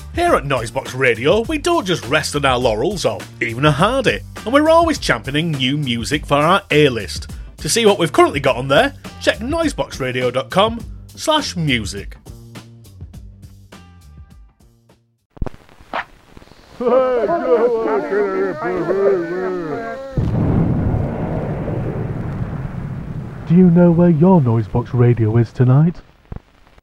Here at Noisebox Radio, we don't just rest on our laurels or even a hardy, and we're always championing new music for our A-list. To see what we've currently got on there, check noiseboxradio.com/music. Do you know where your Noisebox Radio is tonight?